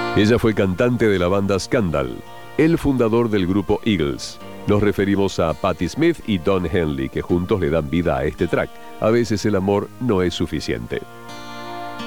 Ella fue cantante de la banda Scandal, el fundador del grupo Eagles. Nos referimos a Patti Smith y Don Henley, que juntos le dan vida a este track. A veces el amor no es suficiente.